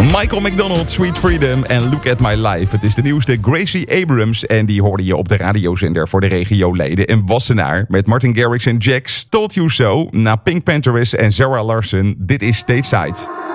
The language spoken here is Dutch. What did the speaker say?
Michael McDonald, Sweet Freedom en Look at My Life. Het is de nieuwste Gracie Abrams en die hoorde je op de radiozender voor de regio Leiden en Wassenaar. Met Martin Garrix en Jax, Told You So, na Pink Panthers en Zara Larsson. Dit is Stateside.